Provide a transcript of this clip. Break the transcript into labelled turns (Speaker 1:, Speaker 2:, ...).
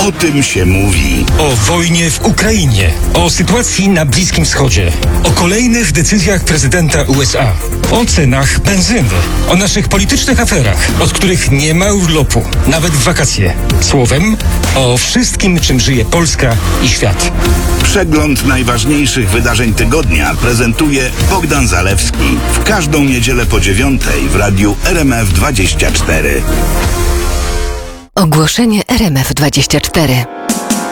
Speaker 1: O tym się mówi.
Speaker 2: O wojnie w Ukrainie, o sytuacji na Bliskim Wschodzie, o kolejnych decyzjach prezydenta USA, o cenach benzyny, o naszych politycznych aferach, od których nie ma urlopu, nawet w wakacje. Słowem, o wszystkim, czym żyje Polska i świat.
Speaker 1: Przegląd najważniejszych wydarzeń tygodnia prezentuje Bogdan Zalewski w każdą niedzielę po 9:00 w radiu RMF24.
Speaker 3: Ogłoszenie RMF24.